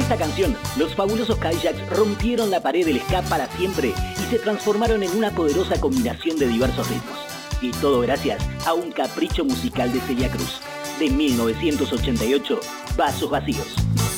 esta canción, los fabulosos Cadillacs rompieron la pared del ska para siempre y se transformaron en una poderosa combinación de diversos ritmos. Y todo gracias a un capricho musical de Celia Cruz. De 1988, Vasos Vacíos.